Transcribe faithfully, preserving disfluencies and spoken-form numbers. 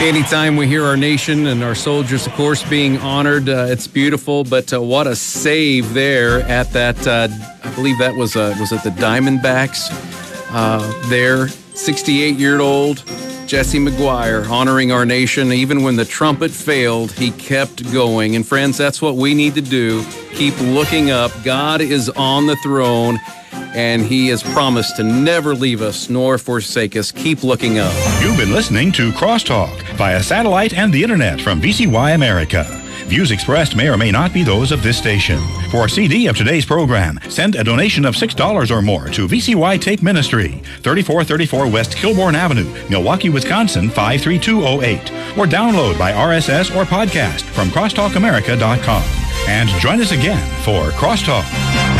Anytime we hear our nation and our soldiers, of course, being honored, uh, it's beautiful. But uh, what a save there at that, uh, I believe that was, uh, was at the Diamondbacks uh, there. sixty-eight-year-old Jesse McGuire honoring our nation. Even when the trumpet failed, he kept going. And friends, that's what we need to do. Keep looking up. God is on the throne, and he has promised to never leave us nor forsake us. Keep looking up. You've been listening to Crosstalk via satellite and the internet from V C Y America. Views expressed may or may not be those of this station. For a C D of today's program, send a donation of six dollars or more to V C Y Tape Ministry, thirty-four thirty-four West Kilbourne Avenue, Milwaukee, Wisconsin, five three two oh eight. Or download by R S S or podcast from crosstalk america dot com. And join us again for Crosstalk.